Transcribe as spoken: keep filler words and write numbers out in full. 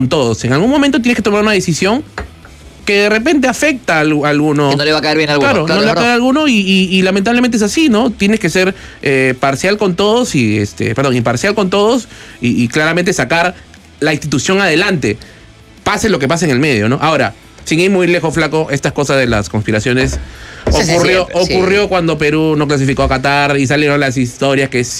todos. En algún momento tienes que tomar una decisión que de repente afecta a alguno. Que no le va a caer bien a alguno. Claro, claro no le va a caer a alguno y, y, y lamentablemente es así, ¿no? Tienes que ser eh, parcial con todos y, este, perdón, imparcial con todos y, y claramente sacar la institución adelante, pase lo que pase en el medio, ¿no? Ahora, sin ir muy lejos, Flaco, estas cosas de las conspiraciones Sí, sí, ocurrió, siempre, sí. ocurrió cuando Perú no clasificó a Qatar y salieron las historias que